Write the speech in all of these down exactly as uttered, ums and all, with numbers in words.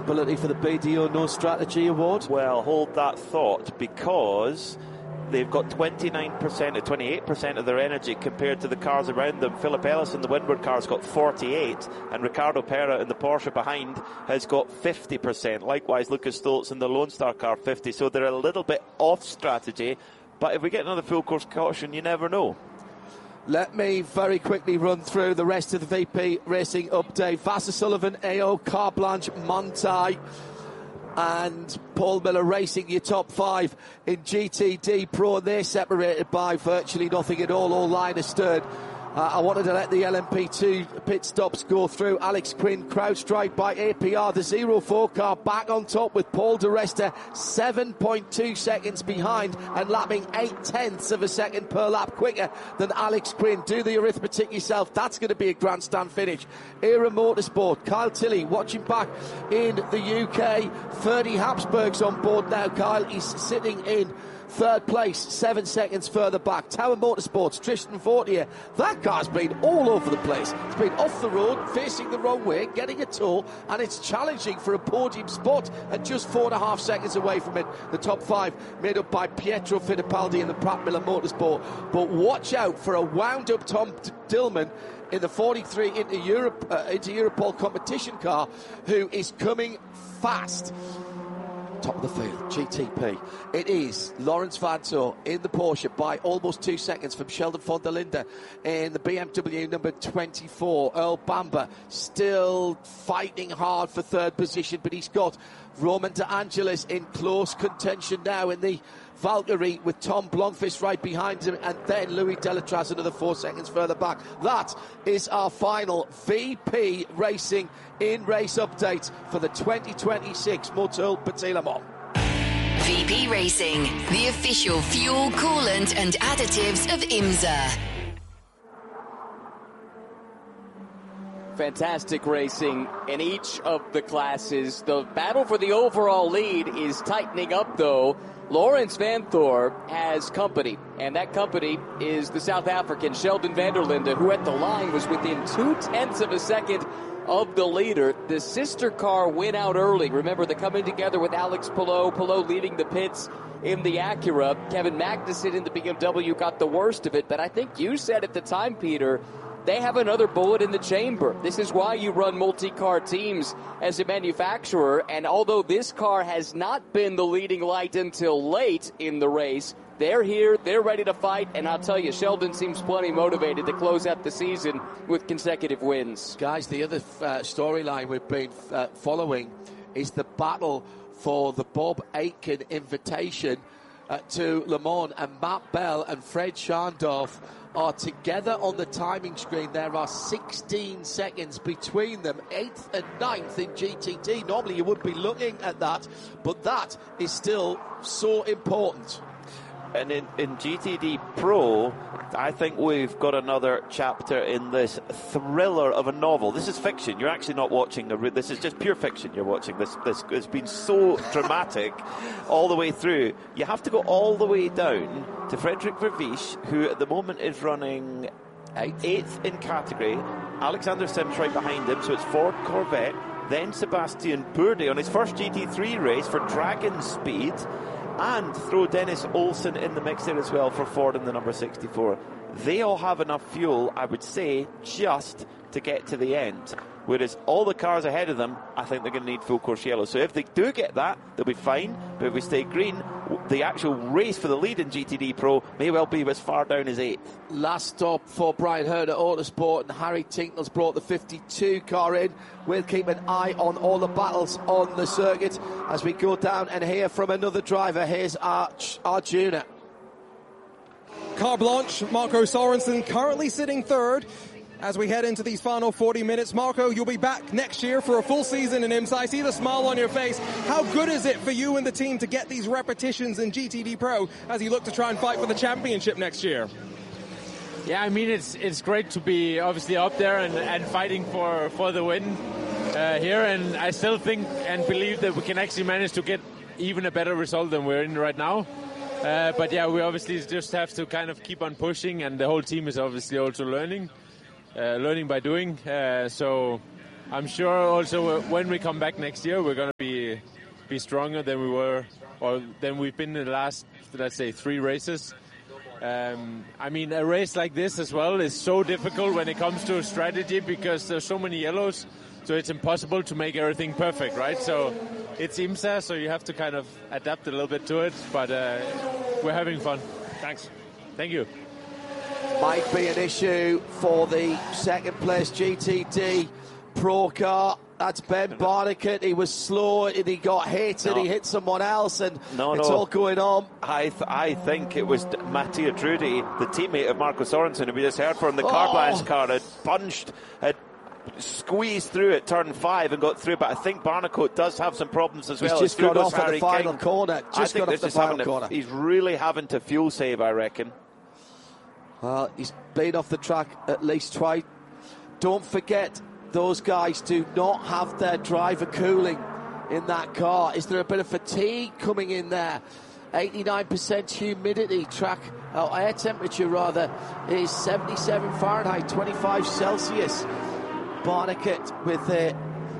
ability for the B D O No Strategy Award? Well, hold that thought, because they've got twenty-nine percent or twenty-eight percent of their energy compared to the cars around them. Philip Ellis in the Windward car has got forty-eight, and Ricardo Pera in the Porsche behind has got fifty percent. Likewise, Lucas Stoltz in the Lone Star car, fifty. So they're a little bit off strategy. But if we get another full course caution, you never know. Let me very quickly run through the rest of the V P Racing update. Vasser Sullivan, A O, Car Blanche, Montai, and Paul Miller Racing, your top five in G T D Pro. They're separated by virtually nothing at all, all line astern. Uh, I wanted to let the L M P two pit stops go through. Alex Quinn, CrowdStrike by A P R. The zero four car back on top with Paul di Resta, seven point two seconds behind and lapping eight tenths of a second per lap quicker than Alex Quinn. Do the arithmetic yourself. That's going to be a grandstand finish. Era Motorsport, Kyle Tilley watching back in the U K. Ferdy Habsburg's on board now. Kyle is sitting in third place, seven seconds further back. Tower Motorsports, Tristan Fortier. That car's been all over the place. It's been off the road, facing the wrong way, getting a tow, and it's challenging for a podium spot and just four and a half seconds away from it. The top five made up by Pietro Fittipaldi and the Pratt Miller Motorsport. But watch out for a wound-up Tom Dillman in the forty-three Inter Europe, uh, Inter Europol competition car, who is coming fast. Top of the field, G T P. It is Lawrence Vanto in the Porsche by almost two seconds from Sheldon von der Linde in the B M W number twenty-four. Earl Bamber still fighting hard for third position, but he's got Roman De Angelis in close contention now in the Valkyrie with Tom Blomqvist right behind him, and then Louis Delatraz another four seconds further back. That is our final V P Racing in-race update for the twenty twenty-six Motul Petit Le Mans. V P Racing, the official fuel, coolant and additives of IMSA. Fantastic racing in each of the classes. The battle for the overall lead is tightening up, though. Lawrence Vanthoor has company, and that company is the South African Sheldon van der Linde, who at the line was within two-tenths of a second of the leader. The sister car went out early. Remember, they're coming together with Alex Palou. Palou leading the pits in the Acura. Kevin Magnussen in the B M W got the worst of it, but I think you said at the time, Peter, they have another bullet in the chamber. This is why you run multi-car teams as a manufacturer, and although this car has not been the leading light until late in the race, they're here, they're ready to fight, and I'll tell you, Sheldon seems plenty motivated to close out the season with consecutive wins. Guys, the other uh, storyline we've been uh, following is the battle for the Bob Aitken invitation uh, to Le Mans, and Matt Bell and Fred Schandorf are together on the timing screen. There are sixteen seconds between them, eighth and ninth in G T D. Normally you wouldn't be looking at that, but that is still so important. And in, in G T D Pro, I think we've got another chapter in this thriller of a novel. This is fiction. You're actually not watching a. This is just pure fiction. You're watching this. This has been so dramatic all the way through. You have to go all the way down to Frederick Vervisch, who at the moment is running eighth, eighth in category. Alexander Sims right behind him, so it's Ford Corvette. Then Sebastian Bourdais on his first G T three race for Dragon Speed. And throw Dennis Olsen in the mix there as well for Ford in the number sixty-four. They all have enough fuel, I would say, just to get to the end. Whereas all the cars ahead of them, I think they're going to need full course yellow. So if they do get that, they'll be fine. But if we stay green, the actual race for the lead in G T D Pro may well be as far down as eighth. Last stop for Brian Herd at Autosport, and Harry Tinknell's brought the fifty-two car in. We'll keep an eye on all the battles on the circuit as we go down and hear from another driver. Here's Arch Arjuna. Car Blanche, Marco Sorensen currently sitting third. As we head into these final forty minutes, Marco, you'll be back next year for a full season in IMSA. I see the smile on your face. How good is it for you and the team to get these repetitions in G T D Pro as you look to try and fight for the championship next year? Yeah, I mean, it's it's great to be obviously up there and, and fighting for, for the win uh, here. And I still think and believe that we can actually manage to get even a better result than we're in right now. Uh, but yeah, we obviously just have to kind of keep on pushing, and the whole team is obviously also learning. Uh, learning by doing, uh, so I'm sure also when we come back next year, we're going to be be stronger than we were, or than we've been in the last, let's say, three races. Um, I mean, a race like this as well is so difficult when it comes to strategy because there's so many yellows, so it's impossible to make everything perfect, right? So it's IMSA, so you have to kind of adapt a little bit to it, but uh, we're having fun. Thanks. Thank you. Might be an issue for the second place G T D Pro car. That's Ben Barnicoat. He was slow and he got hit no. and he hit someone else, and no, it's no. all going on. I th- I think it was Mattia Drudi, the teammate of Marco Sorensen, who we just heard from the car oh. Blanche car, had punched, had squeezed through at turn five and got through, but I think Barnicoat does have some problems as he's well. Just got off at Harry the final King. corner. Just got off the final to, corner. He's really having to fuel save, I reckon. Well, he's been off the track at least twice. Don't forget, those guys do not have their driver cooling in that car. Is there a bit of fatigue coming in there? eighty-nine percent humidity. Track oh, air temperature rather is seventy-seven Fahrenheit, twenty-five Celsius. Barnicoat with a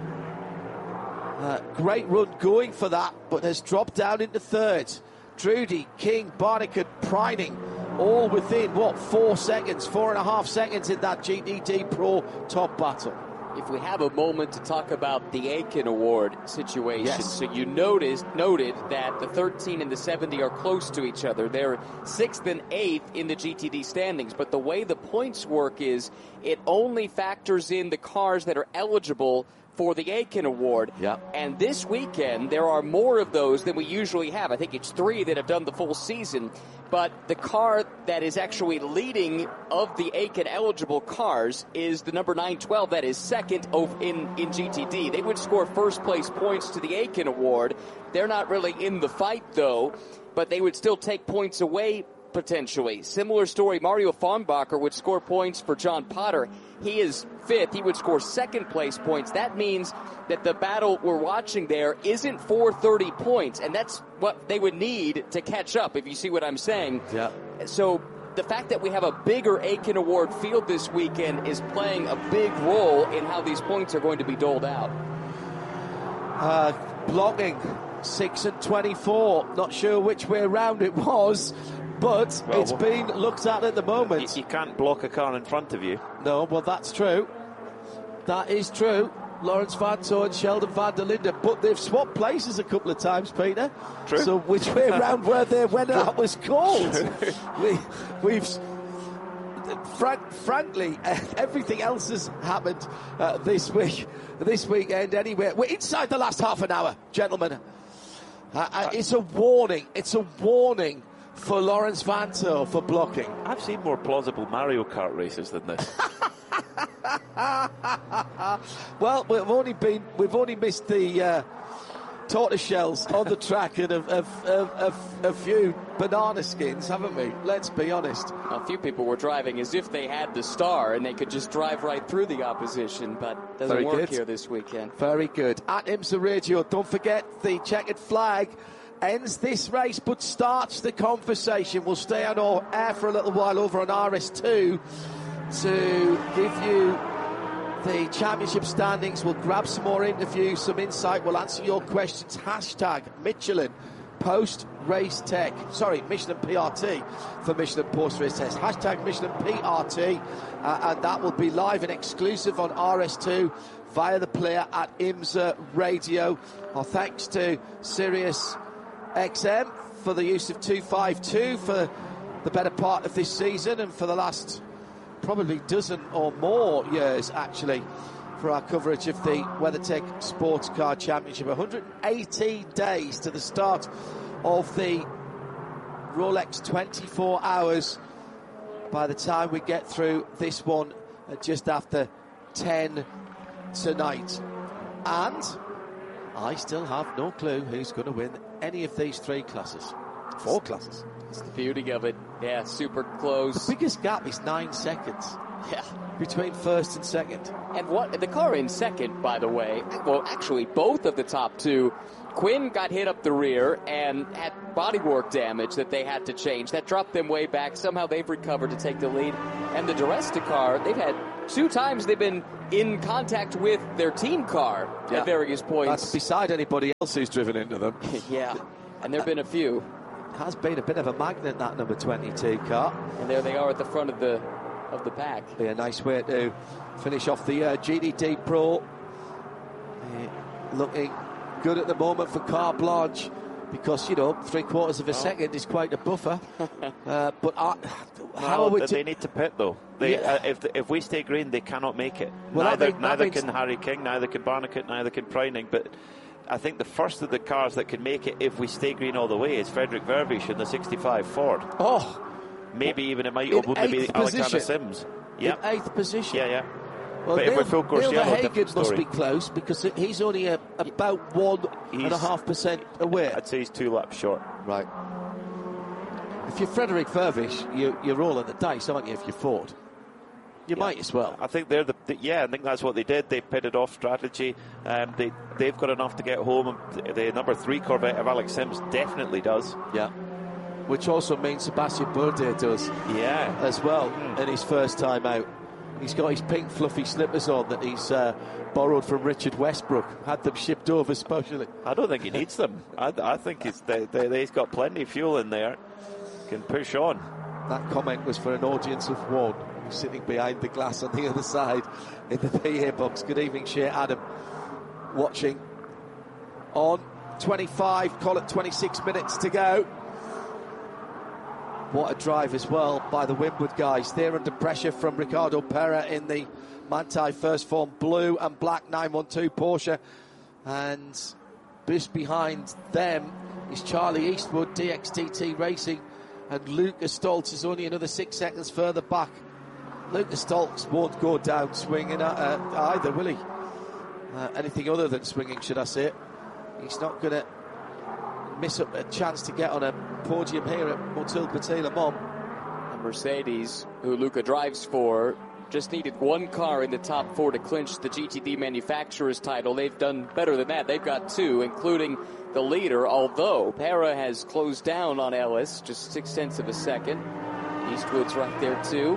uh, great run going for that, but has dropped down into third. Drudi, King, Barnicoat, Preining, all within, what, four seconds, four and a half seconds in that G T D Pro top battle. If we have a moment to talk about the Aiken Award situation, yes. so you noticed noted that the thirteen and the seventy are close to each other. They're sixth and eighth in the G T D standings, but the way the points work is it only factors in the cars that are eligible for the Aiken Award. Yep. And this weekend, there are more of those than we usually have. I think it's three that have done the full season. But the car that is actually leading of the Aiken eligible cars is the number nine twelve that is second in, in G T D. They would score first place points to the Aiken Award. They're not really in the fight, though, but they would still take points away potentially. Similar story, Mario Farnbacher would score points for John Potter. He is fifth. He would score second place points. That means that the battle we're watching there isn't for thirty points, and that's what they would need to catch up, if you see what I'm saying. Yeah. So the fact that we have a bigger Aiken Award field this weekend is playing a big role in how these points are going to be doled out. Uh, blocking, six and twenty-four. Not sure which way around it was, but well, it's been looked at at the moment. You, you can't block a car in front of you. No, well, that's true. That is true. Lawrence Vanthoor and Sheldon van der Linde, but they've swapped places a couple of times, Peter. True. So which way around were they when that was called? we, we've... Frank, frankly, uh, everything else has happened uh, this week, this weekend anyway. We're inside the last half an hour, gentlemen. Uh, uh, it's a warning. It's a warning for Lawrence Vanthoor for blocking. I've seen more plausible Mario Kart races than this. Well, we've only been, we've only missed the uh, tortoise shells on the track and a, a, a, a, a few banana skins, haven't we? Let's be honest. A few people were driving as if they had the star and they could just drive right through the opposition, but doesn't Very work good. here this weekend. Very good. At IMSA Radio, don't forget the checkered flag ends this race but starts the conversation. We'll stay on our air for a little while over on R S two to give you the championship standings. We'll grab some more interviews, some insight. We'll answer your questions. Hashtag Michelin Post Race Tech. Sorry, Michelin P R T for Michelin Post Race Test. Hashtag Michelin P R T, uh, and that will be live and exclusive on R S two via the player at IMSA Radio. Our thanks to Sirius X M for the use of two fifty-two for the better part of this season and for the last probably dozen or more years, actually, for our coverage of the WeatherTech Sports Car Championship. one hundred eighty days to the start of the Rolex twenty-four hours by the time we get through this one at just after ten tonight. And I still have no clue who's going to win any of these three classes. Four classes. It's the beauty of it. Yeah, super close. The biggest gap is nine seconds. Yeah. Between first and second. And what the car in second, by the way, well, actually, both of the top two, Quinn got hit up the rear and had bodywork damage that they had to change. That dropped them way back. Somehow they've recovered to take the lead. And the Duresta car, they've had two times they've been in contact with their team car Yeah. at various points. That's beside anybody else who's driven into them. Yeah, and there have been a few. Has been a bit of a magnet, that number twenty-two car. And there they are at the front of the of the pack. Be a nice way to finish off the uh, G T D Pro. Uh, looking good at the moment for Carte Blanche, because, you know, three quarters of a oh. second is quite a buffer. uh, but uh, how no, are we they to... need to pit, though. They, Yeah. uh, if if we stay green, they cannot make it. Well, neither that mean- that neither means- can Harry King, neither can Barnicoat, neither can Preining. But I think the first of the cars that can make it if we stay green all the way is Frederick Vervisch in the sixty-five Ford. Oh, Maybe even it might in only be eighth Alexander position. Sims. Yeah, in eighth position. yeah, yeah. Well, But if Neil, we're full course Neil yellow, Verhagen different must story. be close, because he's only a, about one and a He's- half percent away. I'd say he's two laps short. Right. If you're Frederick Vervisch, you, you're rolling the dice, aren't you, if you're Ford? You Yeah. might as well. I think they're the, the yeah. I think that's what they did. They pitted off strategy. Um, they they've got enough to get home. And the number three Corvette of Alex Sims definitely does. Yeah. Which also means Sebastian Bourdais does Yeah. as well Mm. in his first time out. He's got his pink fluffy slippers on that he's uh, borrowed from Richard Westbrook. Had them shipped over specially. I don't think he needs them. I, I think he's they, they, he's got plenty of fuel in there. Can push on. That comment was for an audience of one who's sitting behind the glass on the other side in the P A box. Good evening, Shea Adam, watching on twenty-five, call it twenty-six minutes to go. What a drive as well by the Winwood guys. They're under pressure from Ricardo Pera in the Manthey First Form blue and black nine one two Porsche. And just behind them is Charlie Eastwood, D X T T Racing. And Lucas Stoltz is only another six seconds further back. Lucas Stoltz won't go down swinging uh, either, will he? Uh, anything other than swinging, should I say. He's not going to miss up a chance to get on a podium here at Motul Petit Le Mans. And Mercedes, who Luca drives for, just needed one car in the top four to clinch the G T D manufacturer's title. They've done better than that. They've got two, including the leader, although Pera has closed down on Ellis, just six tenths of a second. Eastwood's right there too.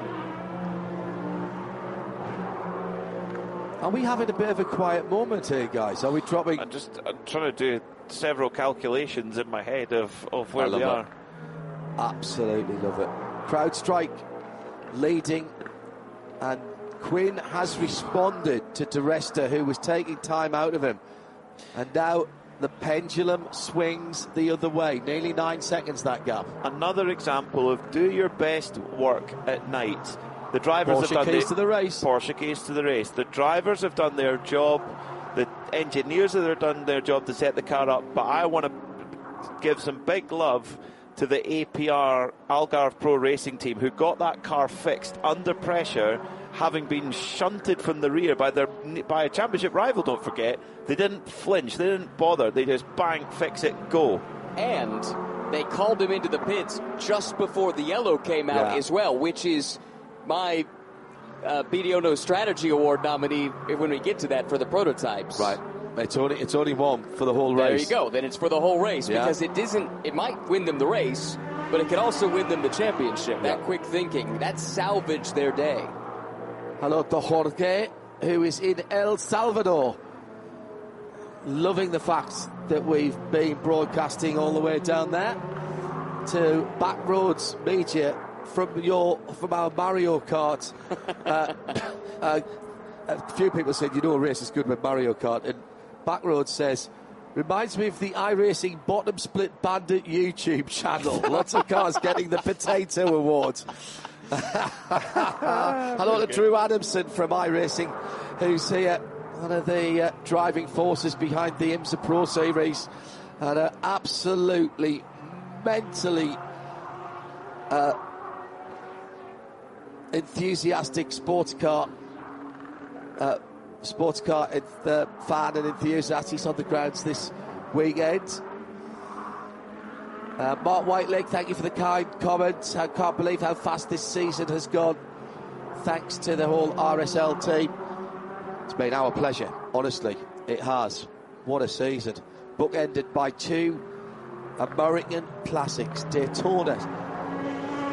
Are we having a bit of a quiet moment here, guys? Are we dropping? I'm just I'm trying to do several calculations in my head of, of where I love we it. are. Absolutely love it. CrowdStrike leading, and Quinn has responded to Di Resta, who was taking time out of him. And now the pendulum swings the other way. Nearly nine seconds, that gap. Another example of do your best work at night. The drivers Porsche have done keys the, to the race. Porsche keys to the race. The drivers have done their job. The engineers have done their job to set the car up. But I want to give some big love to the A P R Algarve Pro Racing team, who got that car fixed under pressure, having been shunted from the rear by their by a championship rival. Don't forget, they didn't flinch, they didn't bother. They just bang, fix it, go. And they called him into the pits just before the yellow came out Yeah. as well, which is my uh, B D O No Strategy Award nominee when we get to that for the prototypes. Right. It's only it's only one for the whole There race. you go. Then it's for the whole race, Yeah. because it isn't. It might win them the race, but it could also win them the championship. That Yeah. quick thinking, that salvaged their day. Hello to Jorge, who is in El Salvador. Loving the fact that we've been broadcasting all the way down there to Backroads Media from your from our Mario Kart. uh, uh, a few people said, you know, a race is good with Mario Kart, and Backroads says, reminds me of the iRacing Bottom Split Bandit YouTube channel. Lots of cars getting the Potato Award. Hello to Drew Adamson from iRacing, who's here, one of the uh, driving forces behind the IMSA Pro Series, and uh, absolutely mentally uh, enthusiastic sports car uh, sports car uh, fan and enthusiast. He's on the grounds this weekend. Uh, Mark Whitelake, thank you for the kind comments. I can't believe how fast this season has gone. Thanks to the whole R S L team. It's been our pleasure, honestly. It has. What a season. Bookended by two American classics. Daytona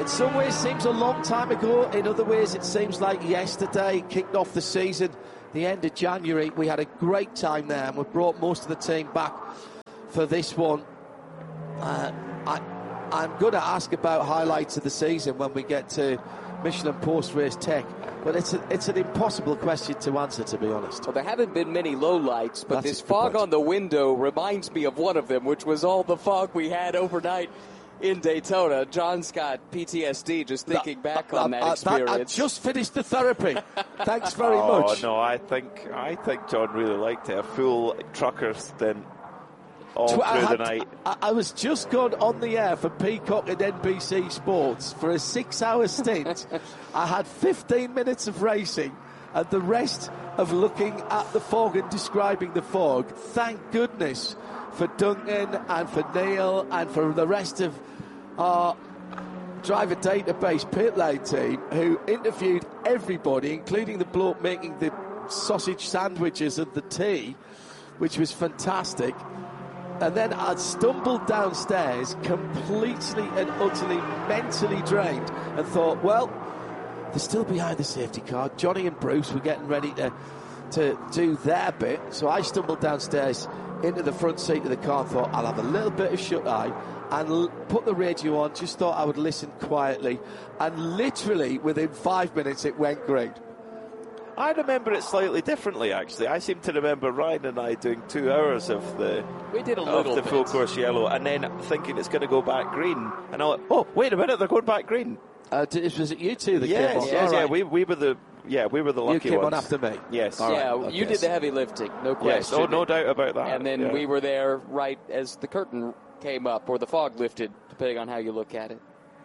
in some ways seems a long time ago. In other ways, it seems like yesterday. Kicked off the season, the end of January. We had a great time there, and we brought most of the team back for this one. Uh, I, I'm going to ask about highlights of the season when we get to Michelin post-race tech, but it's a, it's an impossible question to answer, to be honest. Well, there haven't been many lowlights, but That's this a good fog point. on the window reminds me of one of them, which was all the fog we had overnight in Daytona. John's got P T S D just thinking That- back on that I- I- experience. I just finished the therapy. Thanks very oh, much. no, I think I think John really liked it. A full trucker stint all Tw- I through had- the night. I, I was just gone on the air for Peacock and N B C Sports for a six-hour stint. I had fifteen minutes of racing and the rest of looking at the fog and describing the fog. Thank goodness for Duncan and for Neil and for the rest of our driver database pit lane team who interviewed everybody, including the bloke making the sausage sandwiches and the tea, which was fantastic. And then I'd stumbled downstairs completely and utterly mentally drained and thought, well, they're still behind the safety car. Johnny and Bruce were getting ready to to do their bit. So I stumbled downstairs into the front seat of the car and thought, I'll have a little bit of shut-eye and l- put the radio on. Just thought I would listen quietly. And literally within five minutes, it went great. I remember it slightly differently, actually. I seem to remember Ryan and I doing two hours of the We did a of little the bit. full course yellow, and then thinking it's going to go back green. And I went, oh, wait a minute, they're going back green. Uh, d- was it you two that yes, came on? yes, All yeah. right. We we were the yeah we were the lucky You came ones. on after me. Yes. All right, yeah, okay. you did the heavy lifting, no question. Yes. Oh, no doubt about that. And then yeah. we were there right as the curtain came up, or the fog lifted, depending on how you look at it.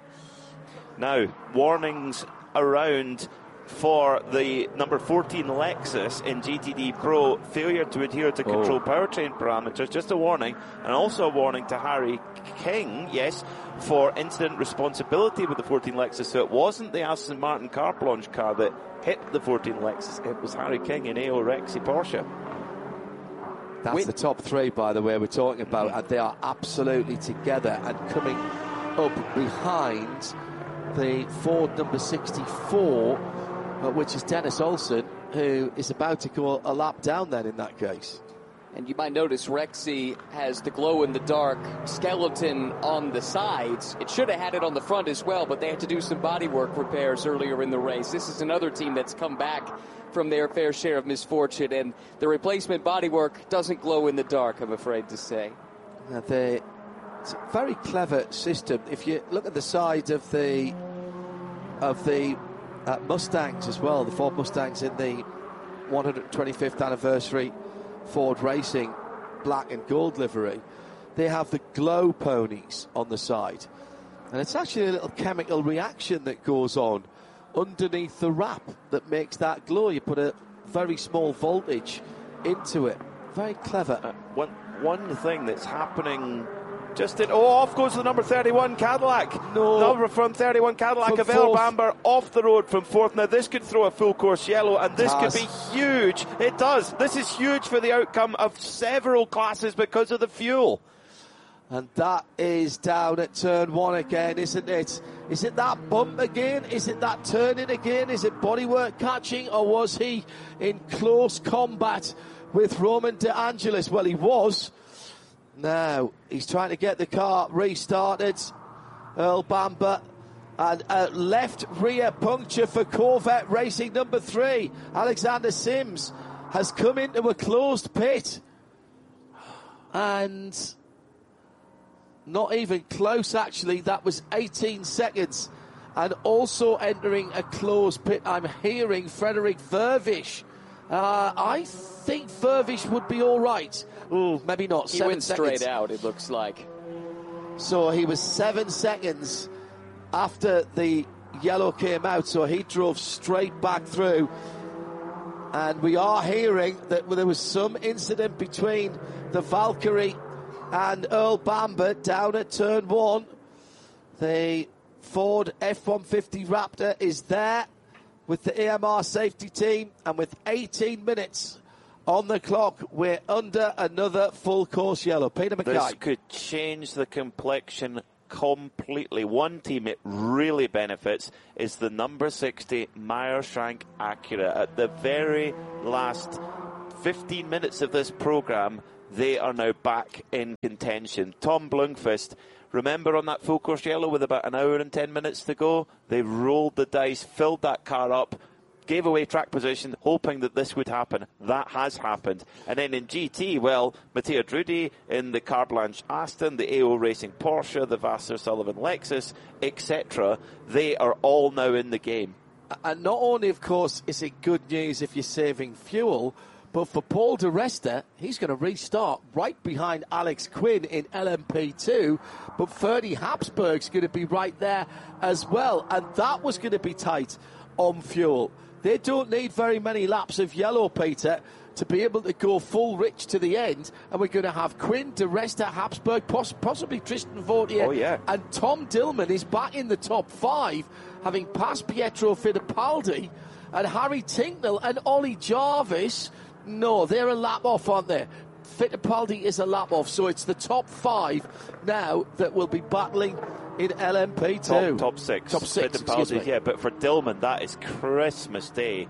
Now, warnings around for the number fourteen Lexus in G T D Pro, failure to adhere to control Oh. powertrain parameters, just a warning, and also a warning to Harry King, yes, for incident responsibility with the fourteen Lexus. So it wasn't the Aston Martin carte blanche car that hit the fourteen Lexus, it was Harry King in A O Rexy Porsche. That's Wait. the top three, by the way, we're talking about, and they are absolutely together and coming up behind the Ford number sixty-four, uh, which is Dennis Olsen, who is about to go a lap down then in that case. And you might notice Rexy has the glow-in-the-dark skeleton on the sides. It should have had it on the front as well, but they had to do some bodywork repairs earlier in the race. This is another team that's come back from their fair share of misfortune, and the replacement bodywork doesn't glow in the dark, I'm afraid to say. Uh, they, it's a very clever system. If you look at the side of the of the uh, Mustangs as well, the Ford Mustangs in the one hundred twenty-fifth anniversary Ford Racing black and gold livery, they have the glow ponies on the side, and it's actually a little chemical reaction that goes on underneath the wrap that makes that glow. You put a very small voltage into it. Very clever. Uh, one one thing that's happening just in, oh, off goes the number thirty-one Cadillac. No. Number from thirty-one Cadillac From of El fourth. Bamber off the road from fourth. Now this could throw a full course yellow, and this It could does. be huge. It does. This is huge for the outcome of several classes because of the fuel. And that is down at turn one again, isn't it? Is it that bump again? Is it that turning again? Is it bodywork catching? Or was he in close combat with Roman De Angelis? Well, he was. Now, he's trying to get the car restarted. Earl Bamber. And a left rear puncture for Corvette Racing number three. Alexander Sims has come into a closed pit. And not even close, actually. That was eighteen seconds. And also entering a closed pit, I'm hearing Frederick Vervish. Uh, I think Vervish would be all right. Ooh, maybe not. He Seven went seconds. straight out, it looks like. So he was seven seconds after the yellow came out. So he drove straight back through. And we are hearing that there was some incident between the Valkyrie and Earl Bamber down at turn one. The Ford F one fifty Raptor is there with the A M R safety team, and with eighteen minutes on the clock, we're under another full course yellow. Peter This Mackay. could change the complexion completely. One team it really benefits is the number sixty Meyer-Shank Acura. At the very last fifteen minutes of this programme, they are now back in contention. Tom Blomqvist, remember on that full course yellow with about an hour and ten minutes to go? They rolled the dice, filled that car up, gave away track position, hoping that this would happen. That has happened. And then in G T, well, Matteo Drudi in the Car Blanche Aston, the A O Racing Porsche, the Vasser Sullivan Lexus, et cetera, they are all now in the game. And not only, of course, is it good news if you're saving fuel, but for Paul di Resta, he's going to restart right behind Alex Quinn in L M P two, but Ferdy Habsburg's going to be right there as well. And that was going to be tight on fuel. They don't need very many laps of yellow, Peter, to be able to go full rich to the end. And we're going to have Quinn, di Resta, Habsburg, poss- possibly Tristan Vautier. Oh, yeah. And Tom Dillman is back in the top five, having passed Pietro Fittipaldi and Harry Tinknell and Ollie Jarvis. No, they're a lap off, aren't they? Fittipaldi is a lap off. So it's the top five now that will be battling in L M P two. Top, top six. Top six, Fittipaldi, yeah, but for Dillman, that is Christmas Day.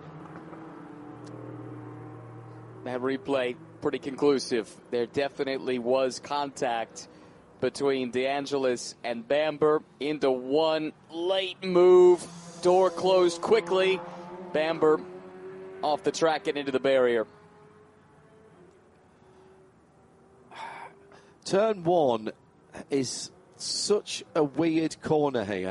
That replay, pretty conclusive. There definitely was contact between DeAngelis and Bamber into one late move. Door closed quickly. Bamber off the track and into the barrier. Turn one is such a weird corner here.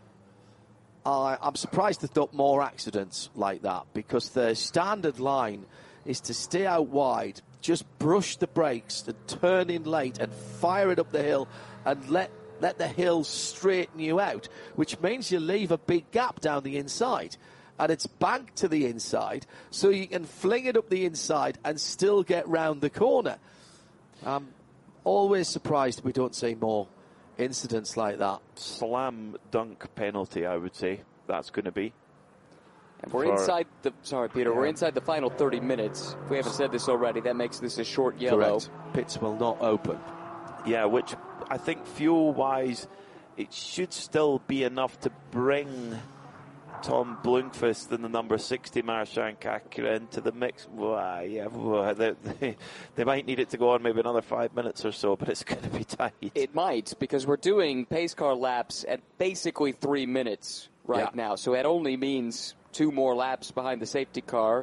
Uh, I'm surprised there's not more accidents like that, because the standard line is to stay out wide, just brush the brakes and turn in late and fire it up the hill and let let the hill straighten you out, which means you leave a big gap down the inside. And it's banked to the inside, so you can fling it up the inside and still get round the corner. I'm always surprised we don't see more incidents like that. Slam dunk penalty, I would say that's going to be. And we're For, inside the, sorry, Peter, yeah. we're inside the final thirty minutes. If we haven't said this already, that makes this a short yellow. Correct. Pits will not open. Yeah, which I think fuel-wise, it should still be enough to bring Tom Blomqvist and the number sixty Meyer-Shank Acura into the mix. Wow, yeah, wow, they, they, they might need it to go on maybe another five minutes or so, but it's going to be tight. It might, because we're doing pace car laps at basically three minutes right yeah. now. So it only means two more laps behind the safety car,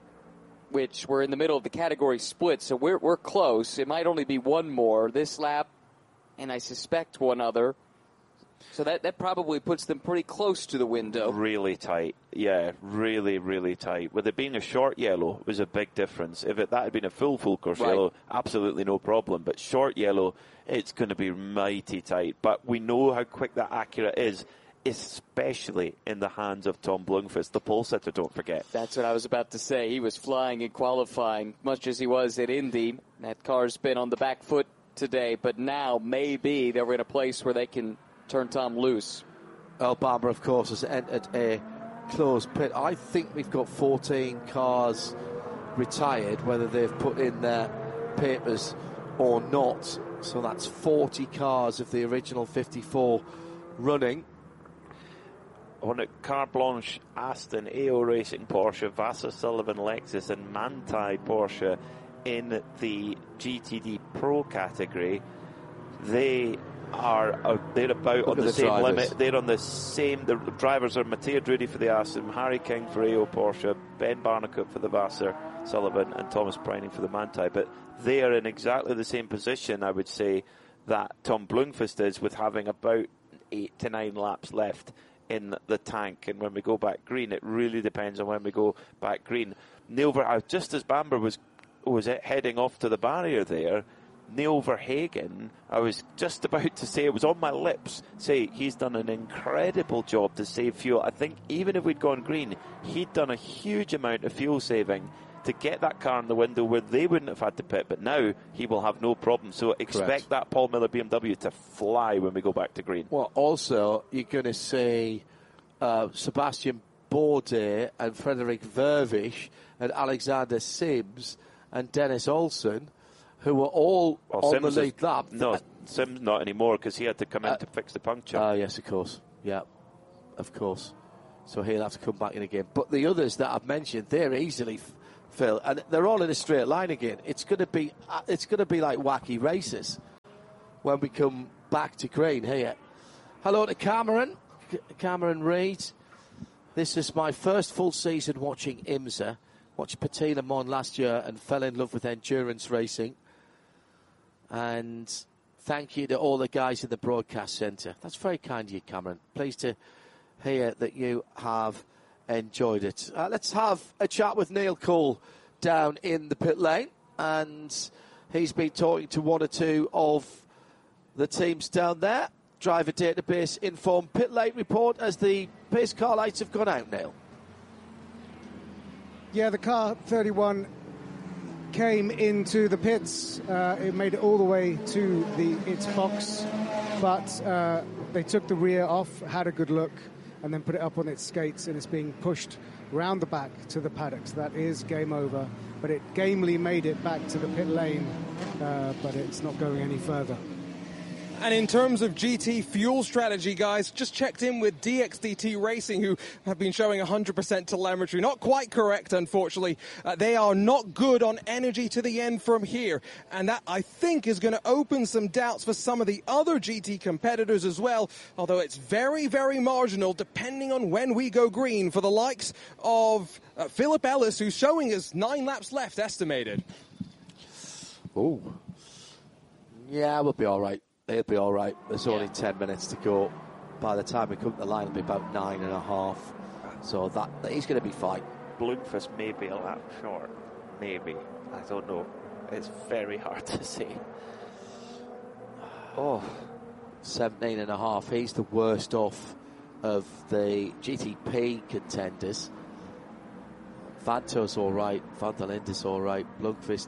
which we're in the middle of the category split. So we're we're close. It might only be one more this lap, and I suspect one other. So that, that probably puts them pretty close to the window. Really tight. Yeah, really, really tight. With it being a short yellow, it was a big difference. If it, that had been a full, full course right. yellow, absolutely no problem. But short yellow, it's going to be mighty tight. But we know how quick that Acura is, especially in the hands of Tom Blomqvist, the pole sitter, don't forget. That's what I was about to say. He was flying in qualifying, much as he was at Indy. That car's been on the back foot today, but now maybe they're in a place where they can turn Tom loose. Alabama, of course, has entered a closed pit. I think we've got fourteen cars retired, whether they've put in their papers or not. So that's forty cars of the original fifty-four running. On a Car Blanche Aston, A O Racing Porsche, Vasser Sullivan Lexus and Manthey Porsche in the G T D Pro category. They are uh, they're about Look on the, the same drivers. limit. They're on the same. The drivers are Matteo Drudi for the Aston, Harry King for A O Porsche, Ben Barnicoat for the Vasser Sullivan, and Thomas Preining for the Manthey. But they are in exactly the same position, I would say, that Tom Blomqvist is, with having about eight to nine laps left in the tank. And when we go back green, it really depends on when we go back green. Neil Ver, just as Bamber was was heading off to the barrier there, Neil Verhagen, I was just about to say, it was on my lips, say he's done an incredible job to save fuel. I think even if we'd gone green, he'd done a huge amount of fuel saving to get that car in the window where they wouldn't have had to pit, but now he will have no problem. So expect Correct. that Paul Miller B M W to fly when we go back to green. Well, also, you're going to see uh, Sebastian Bourdais and Frederick Vervisch and Alexander Sims and Dennis Olsen, who were all Well, on Sims the is- lead lap. No, Sims not anymore because he had to come in uh, to fix the puncture. Ah, uh, yes, of course. Yeah, of course. So he'll have to come back in again. But the others that I've mentioned, they're easily, Phil, and they're all in a straight line again. It's going to be, uh, it's going to be like wacky races when we come back to green here. Hello to Cameron, C- Cameron Reid. This is my first full season watching IMSA. Watched Petit Le Mans last year and fell in love with endurance racing. And thank you to all the guys in the broadcast centre. That's very kind of you, Cameron. Pleased to hear that you have enjoyed it. Uh, let's have a chat with Neil Cole down in the pit lane. And he's been talking to one or two of the teams down there. Driver database informed pit lane report as the pace car lights have gone out, Neil. Yeah, the car thirty-one came into the pits. Uh, it made it all the way to the its box, but uh, they took the rear off, had a good look, and then put it up on its skates, and it's being pushed round the back to the paddocks. That is game over, but it gamely made it back to the pit lane, uh, but it's not going any further. And in terms of G T fuel strategy, guys, just checked in with D X D T Racing, who have been showing one hundred percent telemetry. Not quite correct, unfortunately. Uh, they are not good on energy to the end from here. And that, I think, is going to open some doubts for some of the other G T competitors as well, although it's very, very marginal depending on when we go green for the likes of uh, Philip Ellis, who's showing us nine laps left estimated. Oh. Yeah, we'll be all right. He'll be all right. There's only yeah. ten minutes to go. By the time we come to the line, it'll be about nine and a half. So that he's going to be fine. Bloomquist may be a lap short. Maybe. I don't know. It's very hard to say. Oh, seventeen and a half. He's the worst off of the G T P contenders. Vanto's all right. Van der Linde's all right. Bloomquist.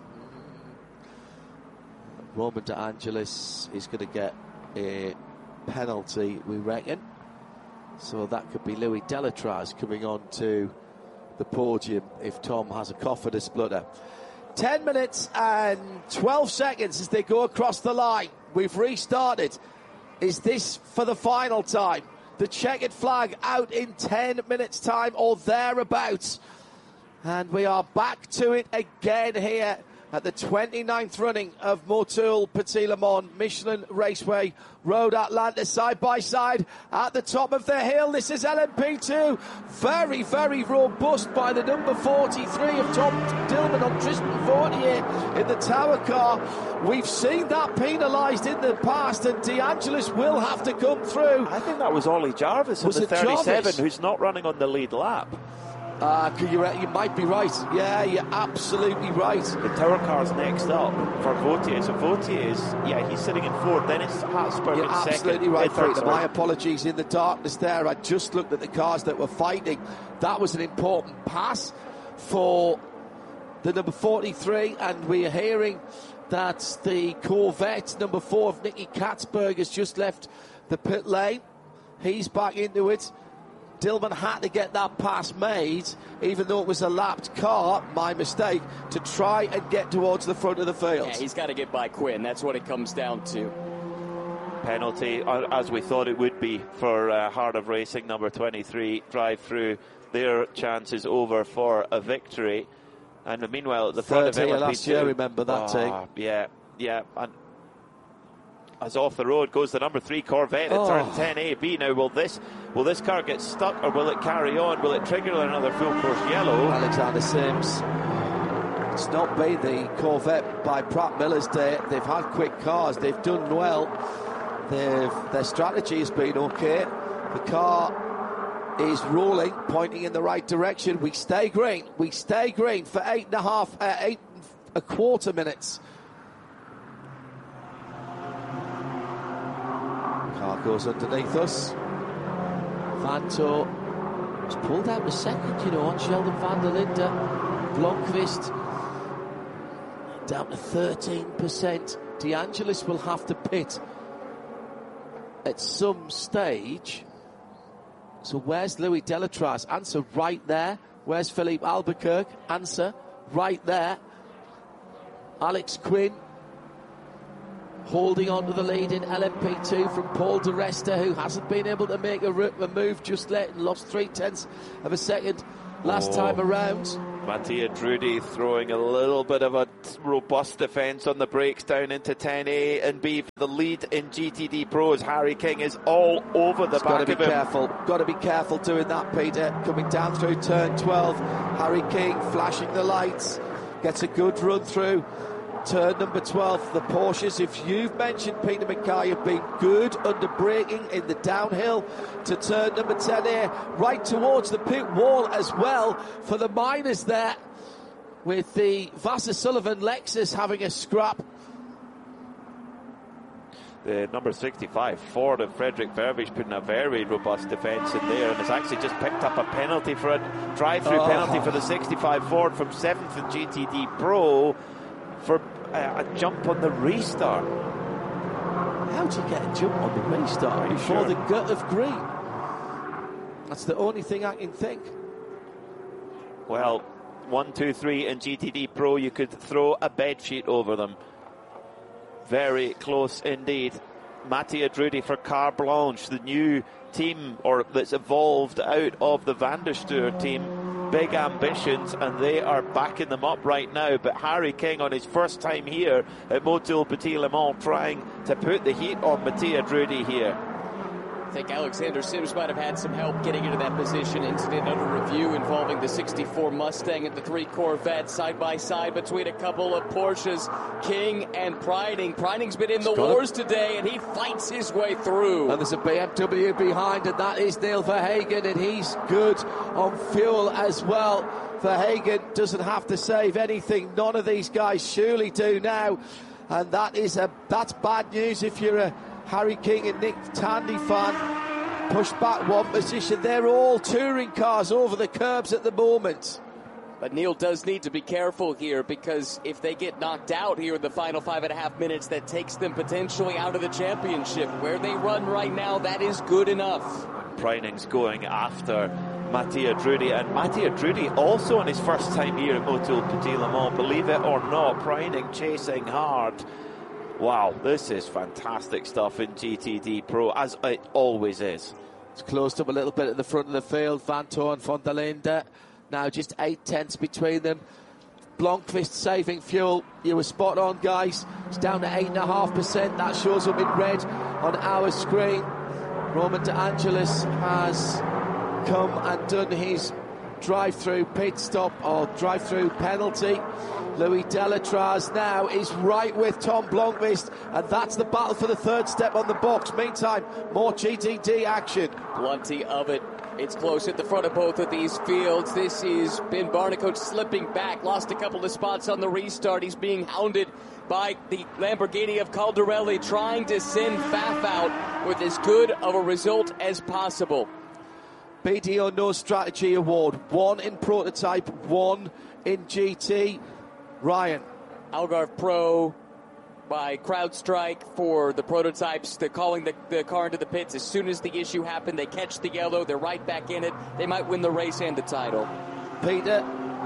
Roman De Angelis is going to get a penalty, we reckon. So that could be Louis Delatraz coming on to the podium if Tom has a cough and a splutter. ten minutes and twelve seconds as they go across the line. We've restarted. Is this for the final time? The checkered flag out in ten minutes' time or thereabouts. And we are back to it again here at the twenty-ninth running of Motul Petit Le Mans, Michelin Raceway Road Atlanta, side by side at the top of the hill. This is L M P two, very, very robust by the number forty-three of Tom Dillman on Tristan Fortier in the tower car. We've seen that penalised in the past, and De Angelis will have to come through. I think that was Ollie Jarvis at the thirty-seven, who's not running on the lead lap. Uh, you, you might be right. Yeah, you're absolutely right. The tower car's next up for Vautier. So Vautier is, yeah, he's sitting in fourth. Then it's Hatsburg You're in absolutely second. Absolutely right, Fraser. My apologies in the darkness there. I just looked at the cars that were fighting. That was an important pass for the number forty-three, and we're hearing that the Corvette number four of Nicky Katzberg has just left the pit lane. He's back into it. Dillman had to get that pass made, even though it was a lapped car, my mistake, to try and get towards the front of the field. Yeah, he's got to get by Quinn. That's what it comes down to. Penalty, as we thought it would be for uh, Heart of Racing, number twenty-three, drive through. Their chance is over for a victory. And meanwhile, at the front of L M P two, last year, remember that oh, team? Yeah, yeah. And as off the road goes the number three Corvette at oh. turn ten A B. Now, will this will this car get stuck, or will it carry on? Will it trigger another full course yellow? Alexander Sims. It's not been the Corvette by Pratt Miller's day. They've had quick cars. They've done well. They've, their strategy has been okay. The car is rolling, pointing in the right direction. We stay green. We stay green for eight and a half, uh, eight and a quarter minutes. Car goes underneath us. Vanto was pulled out a second, you know, on Sheldon van der Linde. Blomqvist down to thirteen percent. De Angelis will have to pit at some stage. So where's Louis Delatraz? Answer right there. Where's Philippe Albuquerque? Answer right there. Alex Quinn holding on to the lead in L M P two from Paul di Resta, who hasn't been able to make a, a move just late and lost three tenths of a second last oh. time around. Mattia Drudi throwing a little bit of a robust defence on the brakes down into ten A and B. The lead in G T D Pros, Harry King, is all over the He's back got to be of him. Careful. Got to be careful doing that, Peter. Coming down through turn twelve, Harry King flashing the lights, gets a good run through turn number twelve. The Porsches, if you've mentioned, Peter Mackay, have been good under braking in the downhill to turn number ten A, right towards the pit wall as well for the minors there, with the Vasser Sullivan Lexus having a scrap. The number sixty-five Ford of Frederick Verbisch putting a very robust defence in there, and has actually just picked up a penalty for a drive-through oh. penalty for the sixty-five Ford from seventh in G T D Pro for uh, a jump on the restart. How do you get a jump on the restart before sure? the gut of green? That's the only thing I can think. Well, one, two, three in G T D Pro, you could throw a bed sheet over them. Very close indeed. Mattia Drudi for Car Blanche, the new team or that's evolved out of the Van der Stur team. Big ambitions, and they are backing them up right now. But Harry King, on his first time here at Motul Petit Le Mans, trying to put the heat on Mattia Drudi here. I think Alexander Sims might have had some help getting into that position. Incident under review involving the sixty-four Mustang and the three Corvette side by side between a couple of Porsches, King and Preining. Preining's been in the wars today, and he fights his way through. And there's a B M W behind, and that is Neil Verhagen, and he's good on fuel as well. Verhagen doesn't have to save anything. None of these guys surely do now, and that is a that's bad news if you're a Harry King and Nick Tandy fan. Pushed back one position. They're all touring cars over the curbs at the moment. But Neil does need to be careful here, because if they get knocked out here in the final five and a half minutes, that takes them potentially out of the championship. Where they run right now, that is good enough. Preining's going after Mattia Drudi, and Mattia Drudi also on his first time here at Motul Petit Le Mans, believe it or not. Preining chasing hard. Wow, this is fantastic stuff in G T D Pro, as it always is. It's closed up a little bit at the front of the field. Vanthoor and Van der Linde, now just eight tenths between them. Blomqvist saving fuel. You were spot on, guys. It's down to eight point five percent. That shows up in red on our screen. Roman De Angelis has come and done his drive-through pit stop or drive-through penalty. Louis Delatraz now is right with Tom Blomqvist, and that's the battle for the third step on the box. Meantime, more G T D action. Plenty of it. It's close at the front of both of these fields. This is Ben Barnicoat slipping back, lost a couple of spots on the restart. He's being hounded by the Lamborghini of Caldarelli, trying to send Pfaff out with as good of a result as possible. B D O No Strategy Award, one in prototype, one in G T. Ryan. Algarve Pro by CrowdStrike for the prototypes. They're calling the, the car into the pits. As soon as the issue happened, they catch the yellow. They're right back in it. They might win the race and the title. Peter,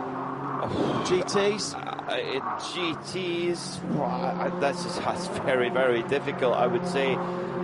G Ts? Uh, in G Ts, well, that's, just, that's very, very difficult, I would say.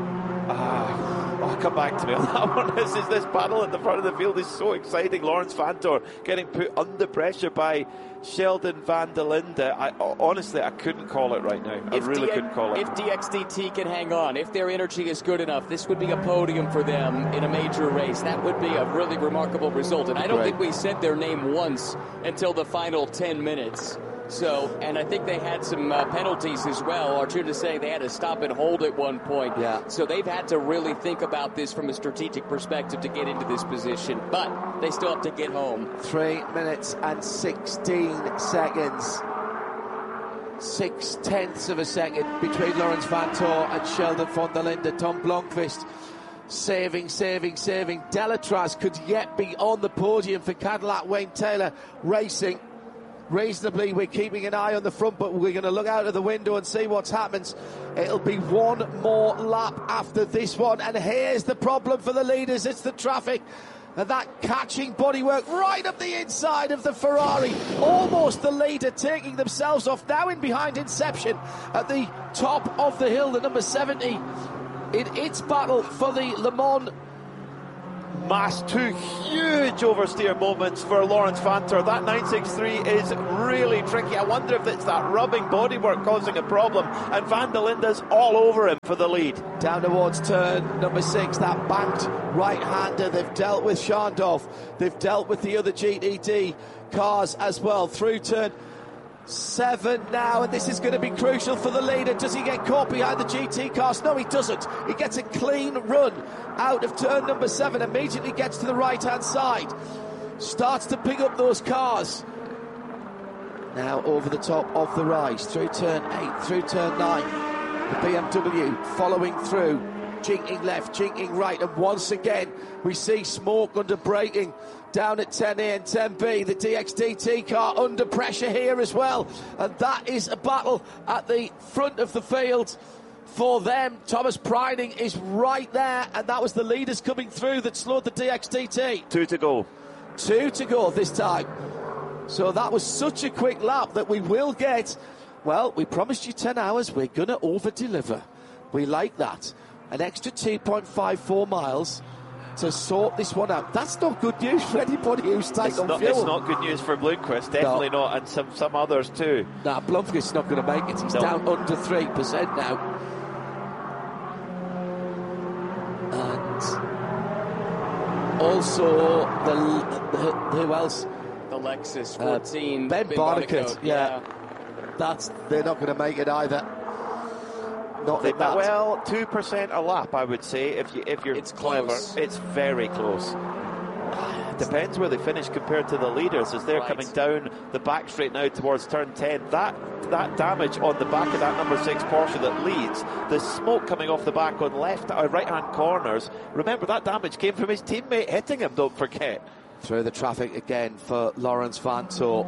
Uh, I'll come back to me on that one. This is this battle at the front of the field is so exciting. Laurens Vanthoor getting put under pressure by Sheldon van der Linde. I, honestly, I couldn't call it right now. I if really D- couldn't call it. If D X D T can hang on, if their energy is good enough, this would be a podium for them in a major race. That would be a really remarkable result. And I don't Right. think we said their name once until the final ten minutes. So, and I think they had some uh, penalties as well. Arturo saying they had to stop and hold at one point. Yeah. So they've had to really think about this from a strategic perspective to get into this position. But they still have to get home. Three minutes and sixteen seconds. Six tenths of a second between Laurens Vanthoor and Sheldon van der Linde. Tom Blomqvist saving, saving, saving. Delatraz could yet be on the podium for Cadillac Wayne Taylor Racing. Reasonably, we're keeping an eye on the front, but we're going to look out of the window and see what happens. It'll be one more lap after this one, and here's the problem for the leaders. It's the traffic. And that catching bodywork right up the inside of the Ferrari. Almost the leader taking themselves off. Now in behind Inception at the top of the hill, the number seventy in its battle for the Le Mans. Mass, two huge oversteer moments for Laurens Vanthoor. That nine sixty-three is really tricky. I wonder if it's that rubbing bodywork causing a problem. And Van der Linde's all over him for the lead. Down towards turn number six, that banked right-hander. They've dealt with Schandorf. They've dealt with the other G T D cars as well. Through turn seven now, and this is going to be crucial for the leader. Does he get caught behind the G T cars? No, he doesn't. He gets a clean run out of turn number seven, immediately gets to the right-hand side, starts to pick up those cars. Now over the top of the rise, through turn eight, through turn nine. The B M W following through, jinking left, jinking right, and once again we see smoke under braking down at ten A and ten B. The D X D T car under pressure here as well, and that is a battle at the front of the field for them. Thomas Preining is right there, and that was the leaders coming through that slowed the D X D T. Two to go. Two to go this time. So that was such a quick lap that we will get, well, we promised you ten hours, we're going to over-deliver. We like that. An extra two point five four miles to sort this one out. That's not good news for anybody who's tight it's on not, fuel. It's not good news for Blomqvist, definitely no. not, and some, some others too. Nah, Blomqvist's not going to make it. He's no. down under three percent now. And also, the, the who else? The Lexus fourteen. Uh, Ben, ben Barnicoat, yeah. yeah. That's, they're not going to make it either. Not they, that. Well, two percent a lap, I would say, if you if you're it's clever. Close. It's very close. Depends where they finish compared to the leaders as they're right. coming down the back straight now towards turn ten. That that damage on the back of that number six Porsche that leads, the smoke coming off the back on left or right hand corners. Remember, that damage came from his teammate hitting him, don't forget. Through the traffic again for Laurens Vanthoor,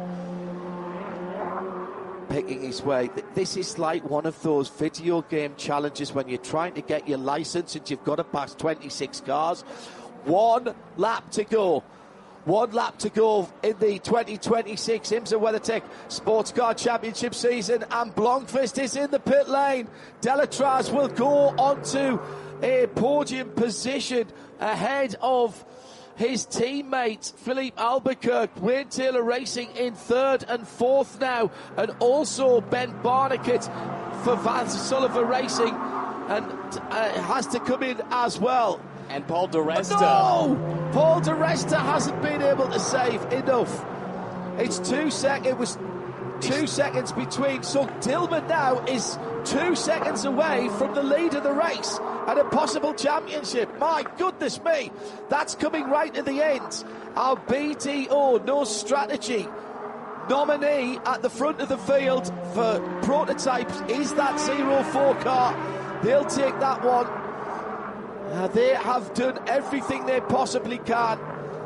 picking his way. This is like one of those video game challenges when you're trying to get your license and you've got to pass twenty-six cars. One lap to go. One lap to go in the twenty twenty-six IMSA WeatherTech Sports Car Championship season, and Blomqvist is in the pit lane. Delatraz will go onto a podium position ahead of his teammate Philippe Albuquerque. Wayne Taylor Racing in third and fourth now, and also Ben Barnicoat for Vance Sullivan Racing, and uh, has to come in as well. And Paul di Resta. No! Paul di Resta hasn't been able to save enough. It's two sec. It was two seconds between. So Dillman now is two seconds away from the lead of the race and a possible championship. My goodness me, that's coming right at the end. Our B T O No Strategy nominee at the front of the field for prototypes is that zero four car. They'll take that one. Uh, they have done everything they possibly can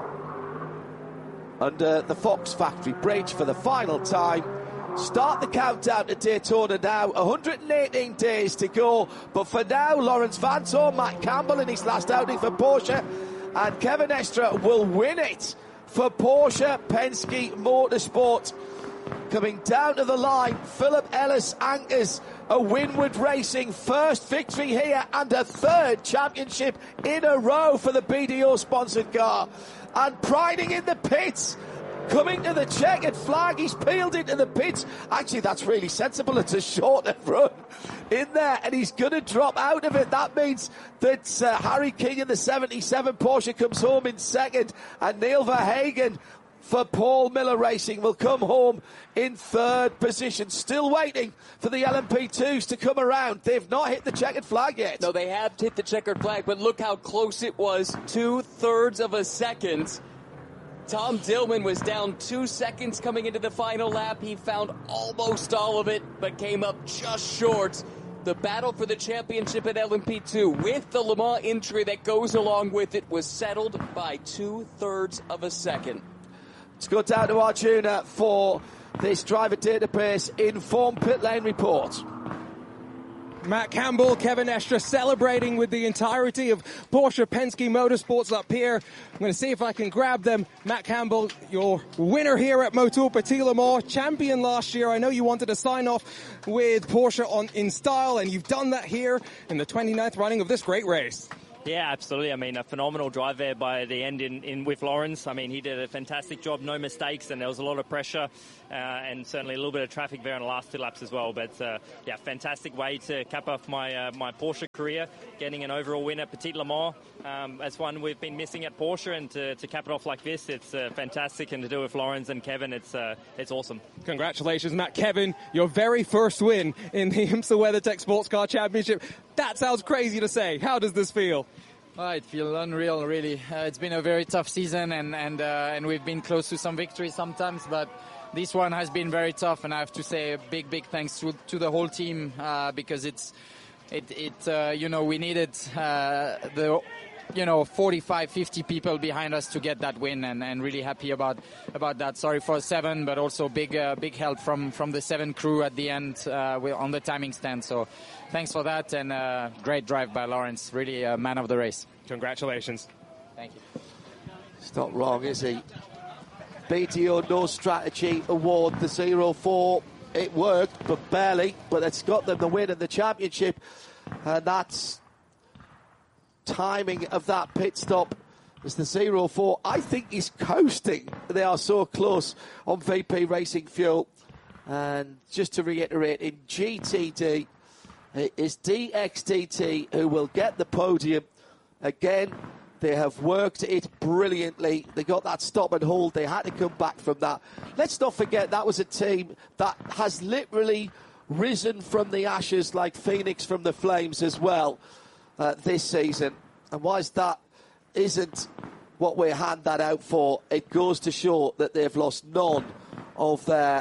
under the Fox Factory Bridge for the final time. Start the countdown to Daytona now. one hundred eighteen days to go. But for now, Laurens Vanthoor, Matt Campbell in his last outing for Porsche, and Kevin Estre will win it for Porsche Penske Motorsport. Coming down to the line, Philip Ellis anchors a Winward Racing first victory here and a third championship in a row for the B D O-sponsored car. And Preining in the pits, coming to the checkered flag. He's peeled into the pits. Actually, that's really sensible. It's a shorter run in there, and he's going to drop out of it. That means that uh, Harry King in the seventy-seven Porsche comes home in second, and Neil Verhagen for Paul Miller Racing will come home in third position. Still waiting for the L M P twos to come around. They've not hit the checkered flag yet. No, they have hit the checkered flag, but look how close it was. Two-thirds of a second. Tom Dillman was down two seconds coming into the final lap. He found almost all of it, but came up just short. The battle for the championship at L M P two, with the Le Mans injury that goes along with it, was settled by two-thirds of a second. Let's go down to Arjuna for this driver database informed pit lane report. Matt Campbell, Kevin Estre celebrating with the entirety of Porsche Penske Motorsports up here. I'm going to see if I can grab them. Matt Campbell, your winner here at Motul Petit Le Mans, champion last year. I know you wanted to sign off with Porsche on in style, and you've done that here in the twenty-ninth running of this great race. Yeah, absolutely. I mean, a phenomenal drive there by the end in, in with Lawrence. I mean, he did a fantastic job, no mistakes, and there was a lot of pressure uh, and certainly a little bit of traffic there in the last two laps as well. But, uh, yeah, fantastic way to cap off my uh, my Porsche career, getting an overall win at Petit Le Mans. Um, that's one we've been missing at Porsche, and to, to cap it off like this, it's uh, fantastic. And to do it with Lawrence and Kevin, it's uh, it's awesome. Congratulations, Matt. Kevin, your very first win in the IMSA WeatherTech Sports Car Championship. That sounds crazy to say. How does this feel? Oh, it feels unreal, really. Uh, it's been a very tough season, and and uh, and we've been close to some victories sometimes, but this one has been very tough. And I have to say a big, big thanks to to the whole team uh, because it's it it uh, you know we needed uh, the you know forty-five, fifty people behind us to get that win, and, and really happy about about that. Sorry for seven, but also big uh, big help from from the seven crew at the end uh, on the timing stand. So. Thanks for that, and uh, great drive by Lawrence. Really a man of the race. Congratulations. Thank you. It's not wrong, is he? B T O No Strategy Award, the zero four. It worked, but barely. But it's got them the win in the championship. And that's timing of that pit stop. It's the zero four. I think he's coasting. They are so close on V P Racing Fuel. And just to reiterate, in G T D, it is D X D T who will get the podium. Again, they have worked it brilliantly. They got that stop and hold. They had to come back from that. Let's not forget that was a team that has literally risen from the ashes like Phoenix from the flames as well uh, this season. And whilst that isn't what we hand that out for, it goes to show that they've lost none of their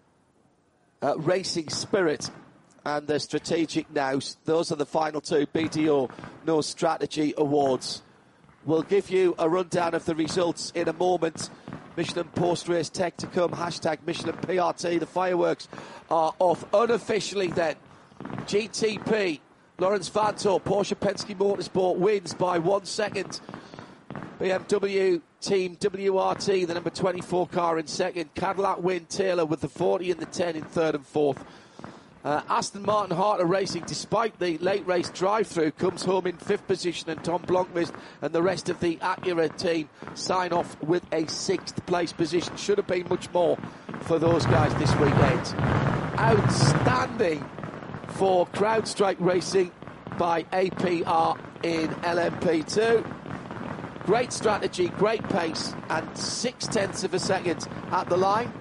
uh, racing spirit and the strategic nous. Those are the final two B T O No Strategy Awards. We'll give you a rundown of the results in a moment. Michelin post-race tech to come. Hashtag Michelin P R T. The fireworks are off unofficially then. G T P, Laurens Vanthoor, Porsche Penske Motorsport wins by one second. B M W Team W R T, the number twenty-four car in second. Cadillac Win Taylor with the forty and the ten in third and fourth. Uh, Aston Martin Harter Racing, despite the late race drive-through, comes home in fifth position, and Tom Blomqvist and the rest of the Acura team sign off with a sixth place position. Should have been much more for those guys this weekend. Outstanding for CrowdStrike Racing by A P R in L M P two. Great strategy, great pace, and six tenths of a second at the line.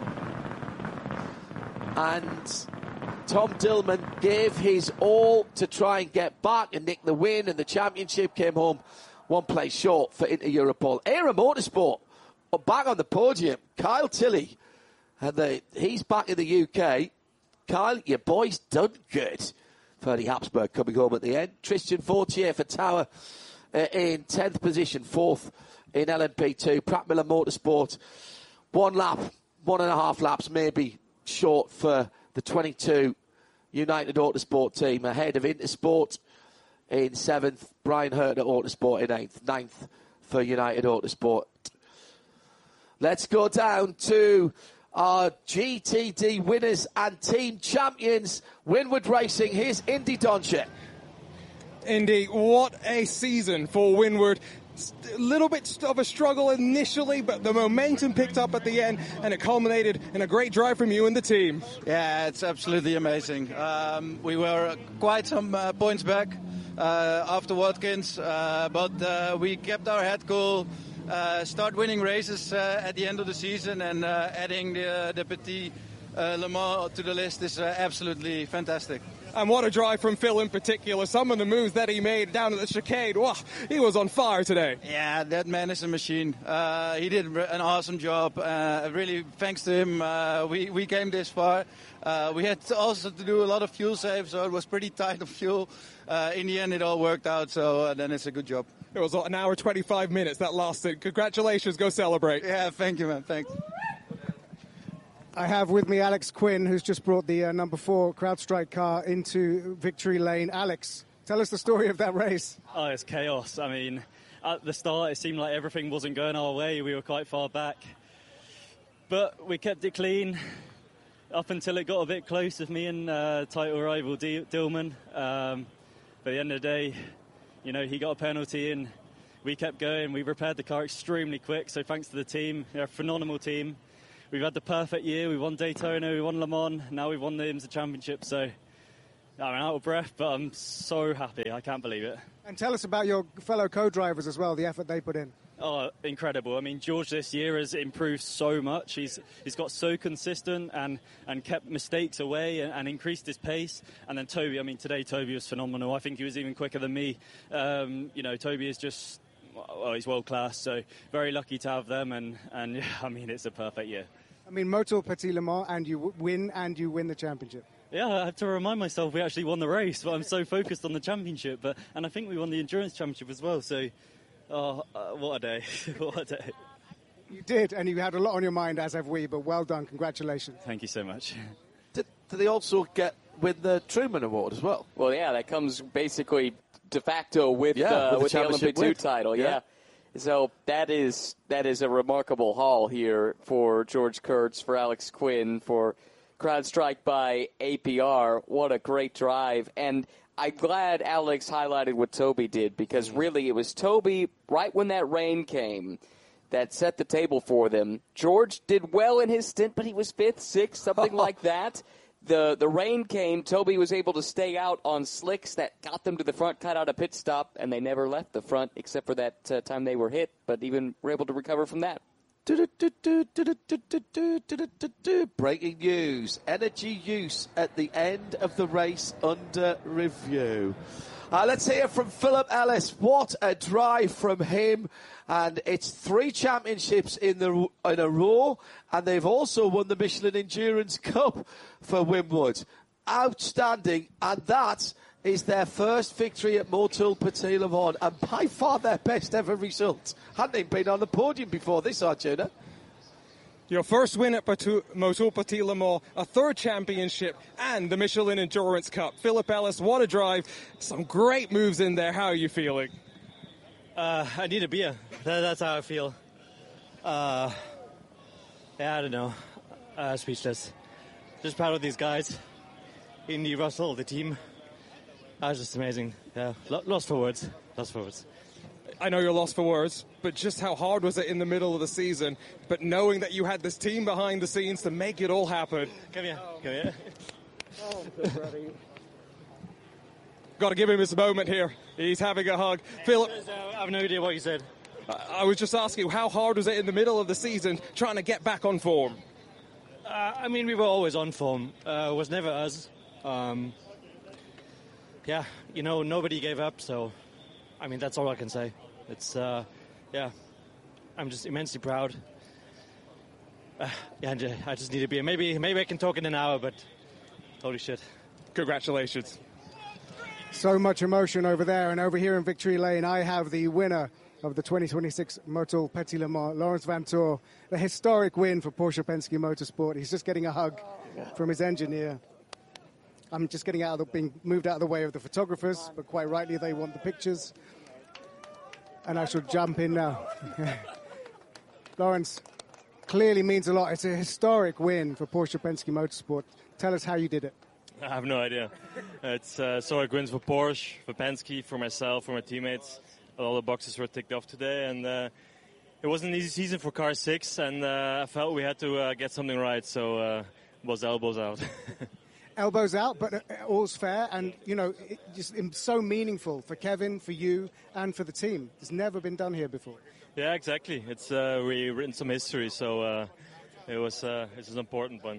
And Tom Dillman gave his all to try and get back and nick the win, and the championship came home one place short for Inter Europol. Era Motorsport back on the podium. Kyle Tilley, and the, he's back in the U K. Kyle, your boy's done good. Ferdy Habsburg coming home at the end. Tristan Vautier for Tower uh, in tenth position, fourth in L M P two. Pratt Miller Motorsport, one lap, one and a half laps maybe short for the twenty-two United Autosport team, ahead of Intersport in seventh, Brian Herter Autosport in eighth, ninth for United Autosport. Let's go down to our G T D winners and team champions. Winward Racing, here's Indy Doncic. Indy, what a season for Winward. A little bit of a struggle initially, but the momentum picked up at the end, and it culminated in a great drive from you and the team. Yeah, it's absolutely amazing. Um, we were quite some uh, points back uh, after Watkins, uh, but uh, we kept our head cool, uh, start winning races uh, at the end of the season, and uh, adding the, the Petit uh, Le Mans to the list is uh, absolutely fantastic. And what a drive from Phil in particular. Some of the moves that he made down at the chicane. Wow, he was on fire today. Yeah, that man is a machine. Uh, he did an awesome job. Uh, really, thanks to him, uh, we, we came this far. Uh, we had to also to do a lot of fuel saves, so it was pretty tight of fuel. Uh, in the end, it all worked out, so uh, then it's a good job. It was an hour, twenty-five minutes that lasted. Congratulations. Go celebrate. Yeah, thank you, man. Thanks. I have with me Alex Quinn, who's just brought the uh, number four CrowdStrike car into victory lane. Alex, tell us the story of that race. Oh, it's chaos. I mean, at the start, it seemed like everything wasn't going our way. We were quite far back. But we kept it clean up until it got a bit close with me and uh, title rival D- Dillman. Um, but at the end of the day, you know, he got a penalty in. We kept going. We repaired the car extremely quick. So thanks to the team. They're a phenomenal team. We've had the perfect year. We won Daytona, we won Le Mans. Now we've won the IMSA Championship. So I'm out of breath, but I'm so happy. I can't believe it. And tell us about your fellow co-drivers as well, the effort they put in. Oh, incredible. I mean, George this year has improved so much. He's he's got so consistent and, and kept mistakes away and, and increased his pace. And then Toby, I mean, today Toby was phenomenal. I think he was even quicker than me. Um, you know, Toby is just, well, he's world class. So very lucky to have them. And, and I mean, it's a perfect year. I mean, Motul Petit Le Mans, and you win, and you win the championship. Yeah, I have to remind myself we actually won the race, but I'm so focused on the championship. But and I think we won the endurance championship as well. So, oh, uh, what a day! What a day! You did, and you had a lot on your mind, as have we. But well done, congratulations! Thank you so much. Did, did they also get win the Truman Award as well? Well, yeah, that comes basically de facto with yeah, uh, with, with the, the L M P two title. Yeah. yeah. So that is that is a remarkable haul here for George Kurtz, for Alex Quinn, for CrowdStrike by A P R. What a great drive. And I'm glad Alex highlighted what Toby did, because really it was Toby, right when that rain came, that set the table for them. George did well in his stint, but he was fifth, sixth, something like that. The the rain came. Toby was able to stay out on slicks that got them to the front, cut out a pit stop, and they never left the front except for that uh, time they were hit, but even were able to recover from that. Breaking news. Energy use at the end of the race under review. Uh, let's hear from Philip Ellis. What a drive from him. And it's three championships in the in a row. And they've also won the Michelin Endurance Cup for Wimwood. Outstanding. And that is their first victory at Motul Petit Le Mans. And by far their best ever result. Hadn't even been on the podium before this, Arjuna. Your first win at Motul Petit Le Mans, a third championship, and the Michelin Endurance Cup. Philip Ellis, what a drive. Some great moves in there. How are you feeling? Uh, I need a beer. That, that's how I feel. Uh, yeah, I don't know. Uh, speechless. Just proud of these guys. Indy, Russell, the team. That was just amazing. Yeah, lost for words. Lost for words. I know you're lost for words, but just how hard was it in the middle of the season? But knowing that you had this team behind the scenes to make it all happen. Come here, come here. Oh, I'm ready. Got to give him his moment here. He's having a hug. Philip, I have no idea what you said. I was just asking you, how hard was it in the middle of the season trying to get back on form? Uh, I mean, we were always on form. Uh, it was never us. Um, yeah, you know, nobody gave up, so, I mean, that's all I can say. It's, uh, yeah, I'm just immensely proud. Uh, yeah, I just need to be. Maybe, maybe I can talk in an hour, but holy shit. Congratulations. So much emotion over there, and over here in Victory Lane, I have the winner of the twenty twenty-six Motul Petit Le Mans, Laurens Vanthoor. The historic win for Porsche Penske Motorsport. He's just getting a hug from his engineer. I'm just getting out of the, being moved out of the way of the photographers, but quite rightly they want the pictures. And I shall jump in now. Laurens, clearly means a lot. It's a historic win for Porsche Penske Motorsport. Tell us how you did it. I have no idea. It's uh, historic wins for Porsche, for Penske, for myself, for my teammates. All the boxes were ticked off today, and uh, it was an easy season for Car six, and uh, I felt we had to uh, get something right, so uh, it was elbows out. Elbows out, but all's fair, and, you know, it just it's so meaningful for Kevin, for you, and for the team. It's never been done here before. Yeah, exactly. It's uh, we written some history, so uh, it was uh, it's an important one.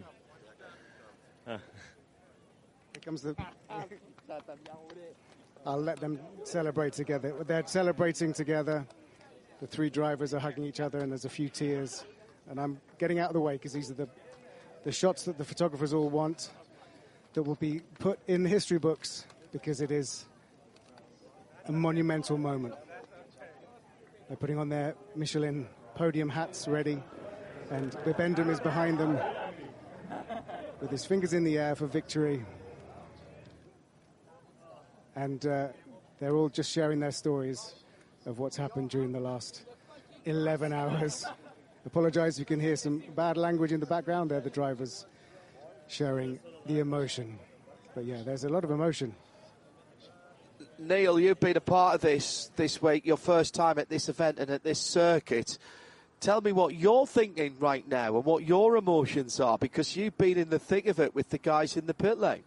Uh. Here comes the... I'll let them celebrate together. They're celebrating together. The three drivers are hugging each other, and there's a few tears. And I'm getting out of the way because these are the the shots that the photographers all want, that will be put in the history books, because it is a monumental moment. They're putting on their Michelin podium hats ready, and Bibendum is behind them with his fingers in the air for victory. And uh, they're all just sharing their stories of what's happened during the last eleven hours. Apologise if you can hear some bad language in the background there, the drivers sharing the emotion. But yeah, there's a lot of emotion. Neil, you've been a part of this this week, your first time at this event and at this circuit. Tell me what you're thinking right now and what your emotions are, because you've been in the thick of it with the guys in the pit lane.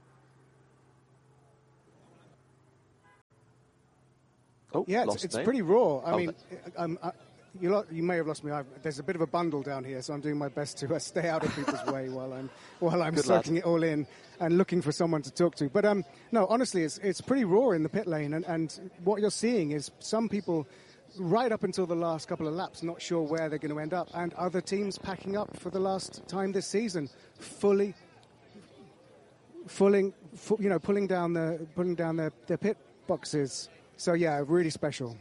Oh, yeah, it's, it's pretty raw. I oh, mean, um, I, you, lo- you may have lost me. I've, there's a bit of a bundle down here, so I'm doing my best to uh, stay out of people's way while I'm while I'm Good soaking lad. it all in and looking for someone to talk to. But um, no, honestly, it's it's pretty raw in the pit lane, and, and what you're seeing is some people right up until the last couple of laps not sure where they're going to end up, and other teams packing up for the last time this season, fully, fulling, fu- you know, pulling down the pulling down their, their pit boxes. So yeah, really special.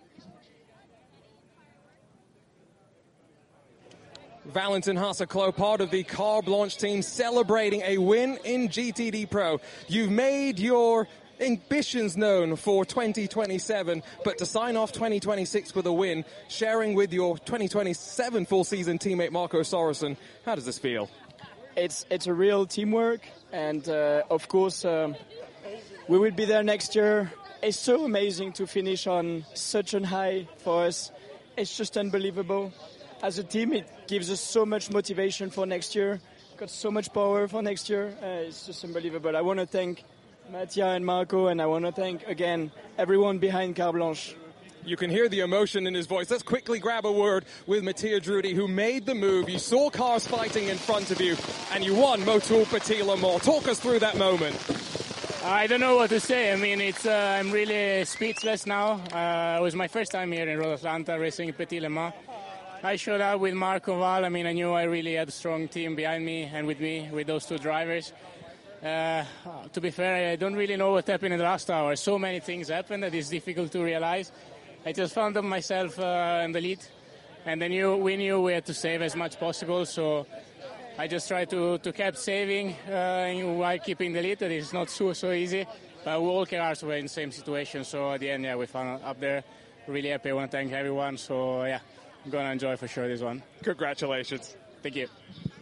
Valentin Hasselklo, part of the Carte Blanche team, celebrating a win in G T D Pro. You've made your ambitions known for twenty twenty-seven, but to sign off twenty twenty-six with a win, sharing with your twenty twenty-seven full season teammate Marco Sorensen, how does this feel? It's it's a real teamwork, and uh, of course um, we will be there next year. It's so amazing to finish on such a high for us. It's just unbelievable. As a team, it gives us so much motivation for next year. Got so much power for next year. Uh, it's just unbelievable. I want to thank Mattia and Marco, and I want to thank, again, everyone behind Carte Blanche. You can hear the emotion in his voice. Let's quickly grab a word with Mattia Drudi, who made the move. You saw cars fighting in front of you, and you won Motul Petit Le Mans. Talk us through that moment. I don't know what to say. I mean, it's uh, I'm really speechless now. Uh, it was my first time here in Road Atlanta racing Petit Le Mans. I showed up with Marco Val. I mean, I knew I really had a strong team behind me and with me, with those two drivers. Uh, to be fair, I don't really know what happened in the last hour. So many things happened that it's difficult to realize. I just found myself uh, in the lead, and I knew, we knew we had to save as much possible, so I just tried to, to keep saving uh, while keeping the lead. That is not so, so easy, but all cars were in the same situation, so at the end, yeah, we found up there. Really happy. I want to thank everyone, so yeah, I'm going to enjoy for sure this one. Congratulations. Thank you.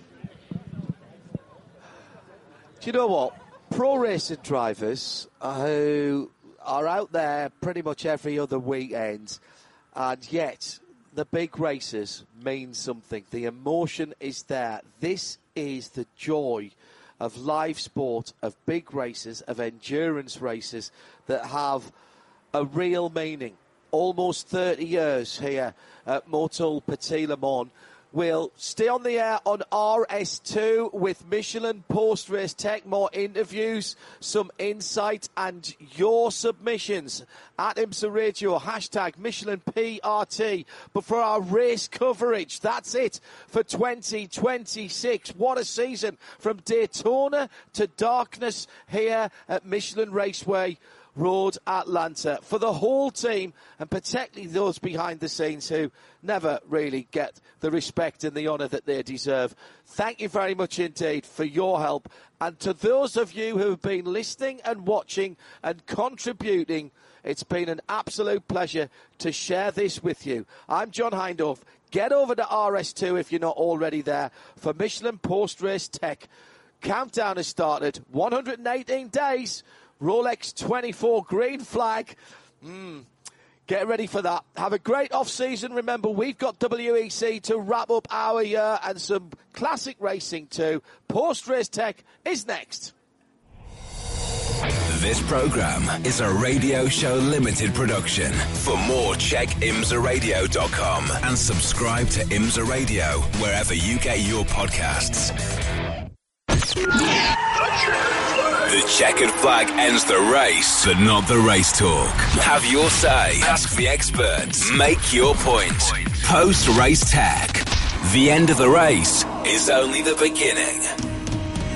Do you know what? Pro racing drivers who are out there pretty much every other weekend, and yet the big races mean something. The emotion is there. This is the joy of live sport, of big races, of endurance races that have a real meaning. Almost thirty years here at Motul Petit Le Mans. We'll stay on the air on R S two with Michelin post-race tech, more interviews, some insight and your submissions at IMSA Radio, hashtag Michelin P R T. But for our race coverage, that's it for twenty twenty-six. What a season, from Daytona to darkness here at Michelin Raceway Road Atlanta. For the whole team, and particularly those behind the scenes who never really get the respect and the honour that they deserve, thank you very much indeed for your help. And to those of you who have been listening and watching and contributing, it's been an absolute pleasure to share this with you. I'm John Hindhaugh. Get over to R S two if you're not already there for Michelin Post-Race Tech. Countdown has started. one hundred eighteen days. Rolex twenty-four green flag. Mm. Get ready for that. Have a great off-season. Remember, we've got W E C to wrap up our year and some classic racing too. Post-Race Tech is next. This program is a Radio Show Limited production. For more, check imsa radio dot com and subscribe to IMSA Radio wherever you get your podcasts. The checkered flag ends the race, but not the race talk. Have your say. Ask the experts. Make your point. Post-race tech. The end of the race is only the beginning.